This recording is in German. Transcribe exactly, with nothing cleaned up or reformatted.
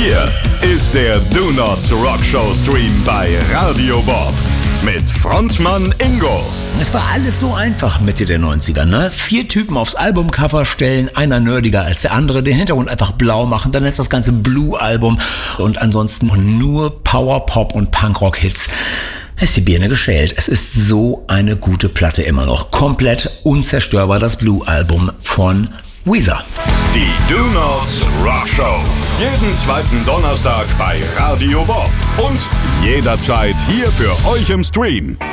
Hier ist der Do Nots Rock Show Stream bei Radio Bob mit Frontmann Ingo. Es war alles so einfach Mitte der neunziger, ne? Vier Typen aufs Albumcover stellen, einer nerdiger als der andere, den Hintergrund einfach blau machen, dann ist das ganze Blue-Album und ansonsten nur Power, Pop und Punkrock-Hits. Es ist die Birne geschält. Es ist so eine gute Platte immer noch. Komplett unzerstörbar, das Blue-Album von Weezer. Die Do Nots Rock Show. Jeden zweiten Donnerstag bei Radio Bob. Und jederzeit hier für euch im Stream.